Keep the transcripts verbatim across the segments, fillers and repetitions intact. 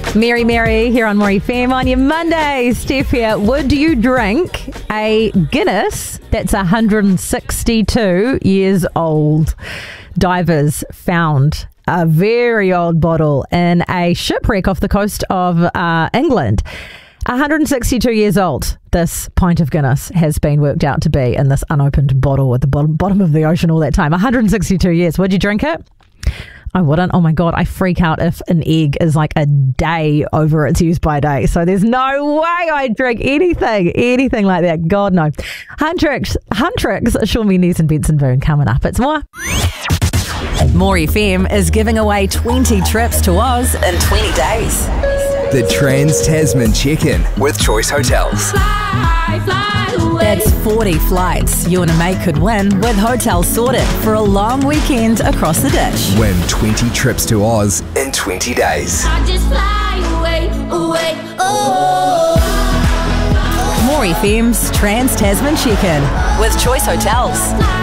Mary Mary here on More F M on your Monday. Steph here. Would you drink a Guinness that's one hundred sixty-two years old? Divers found a very old bottle in a shipwreck off the coast of uh, England. one hundred sixty-two years old, this pint of Guinness has been worked out to be in this unopened bottle at the bottom, bottom of the ocean all that time. one hundred sixty-two years. Would you drink it? I wouldn't. Oh my God, I freak out if an egg is like a day over its use by date. So there's no way I'd drink anything, anything like that. God, no. Huntrix, Huntrix, Sean Mendes and Benson Boone coming up. It's more. More F M is giving away twenty trips to Oz in twenty days. The Trans-Tasman Check-In with Choice Hotels. Fly, fly away. That's forty flights you and a mate could win with hotels sorted for a long weekend across the ditch. Win twenty trips to Oz in twenty days. I just fly away, away, oh. More F M's Trans-Tasman Check-In with Choice Hotels.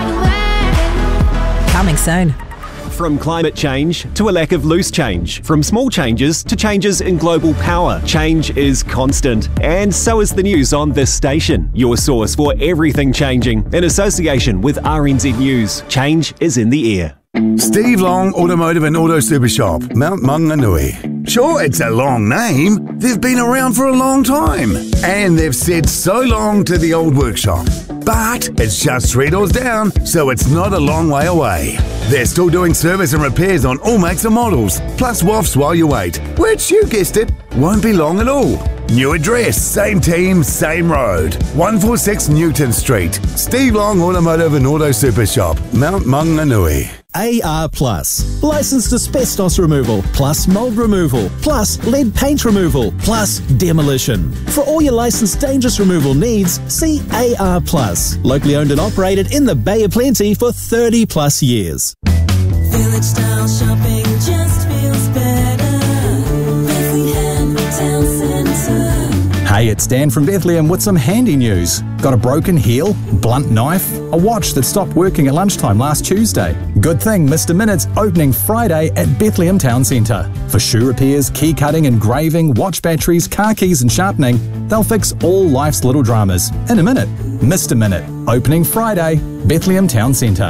Coming soon. From climate change to a lack of loose change, from small changes to changes in global power, change is constant. And so is the news on this station, your source for everything changing. In association with R N Z News, change is in the air. Steve Long Automotive and Auto Super Shop, Mount Maunganui. Sure, it's a long name. They've been around for a long time. And they've said so long to the old workshop. But it's just three doors down, so it's not a long way away. They're still doing service and repairs on all makes and models, plus W A Fs while you wait, which, you guessed it, won't be long at all. New address, same team, same road. one forty-six Newton Street. Steve Long Automotive and Auto Super Shop, Mount Maunganui. A R Plus. Licensed asbestos removal, plus mould removal, plus lead paint removal, plus demolition. For all your licensed dangerous removal needs, see A R Plus. Locally owned and operated in the Bay of Plenty for thirty plus years. Village style shopping just feels better. Bethlehem Town Centre. Hey, it's Dan from Bethlehem with some handy news. Got a broken heel, blunt knife, a watch that stopped working at lunchtime last Tuesday. Good thing Mister Minute's opening Friday at Bethlehem Town Centre. For shoe repairs, key cutting, engraving, watch batteries, car keys and sharpening, they'll fix all life's little dramas in a minute. Mister Minute, opening Friday, Bethlehem Town Centre.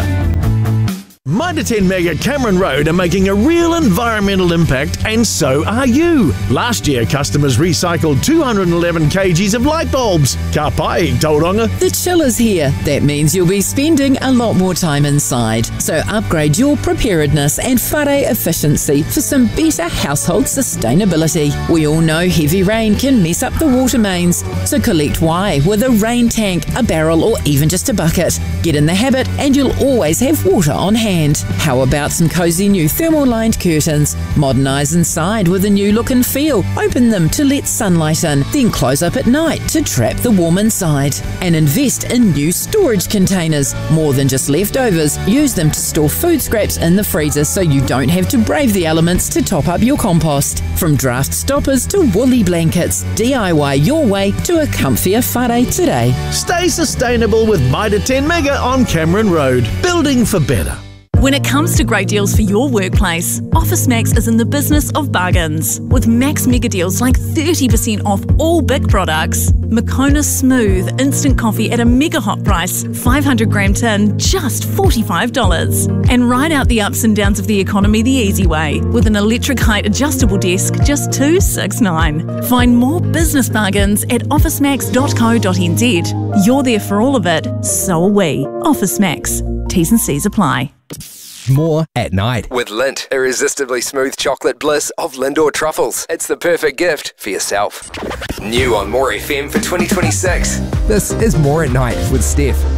Mitre ten Mega Cameron Road are making a real environmental impact, and so are you. Last year, customers recycled two hundred eleven kilograms of light bulbs. Ka pai, Tauranga. The chill is here. That means you'll be spending a lot more time inside. So upgrade your preparedness and whare efficiency for some better household sustainability. We all know heavy rain can mess up the water mains. So collect why with a rain tank, a barrel, or even just a bucket. Get in the habit and you'll always have water on hand. How about some cosy new thermal-lined curtains? Modernise inside with a new look and feel. Open them to let sunlight in, then close up at night to trap the warm inside. And invest in new storage containers. More than just leftovers, use them to store food scraps in the freezer so you don't have to brave the elements to top up your compost. From draft stoppers to woolly blankets, D I Y your way to a comfier whare today. Stay sustainable with Mitre ten Mega on Cameron Road. Building for better. When it comes to great deals for your workplace, Office Max is in the business of bargains. With Max mega deals like thirty percent off all big products. Moccona Smooth instant coffee at a mega hot price, five hundred gram tin, just forty-five dollars. And ride out the ups and downs of the economy the easy way with an electric height adjustable desk, just two hundred sixty-nine dollars. Find more business bargains at office max dot co dot n z. You're there for all of it, so are we. Office Max. T's and C's apply. More at night with Lindt, irresistibly smooth chocolate bliss of Lindor truffles. It's the perfect gift for yourself. New on More F M for twenty twenty-six. This is More at Night with Steph.